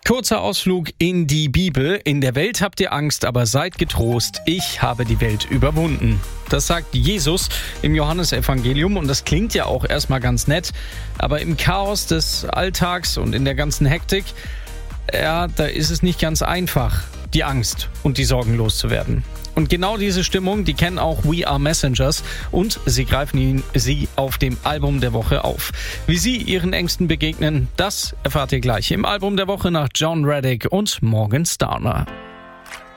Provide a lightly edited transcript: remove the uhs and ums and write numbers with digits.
Kurzer Ausflug in die Bibel. In der Welt habt ihr Angst, aber seid getrost. Ich habe die Welt überwunden. Das sagt Jesus im Johannesevangelium und das klingt ja auch erstmal ganz nett. Aber im Chaos des Alltags und in der ganzen Hektik, da ist es nicht ganz einfach, die Angst und die Sorgen loszuwerden. Und genau diese Stimmung, die kennen auch We Are Messengers und sie greifen sie auf dem Album der Woche auf. Wie sie ihren Ängsten begegnen, das erfahrt ihr gleich im Album der Woche nach John Reddick und Morgan Starner.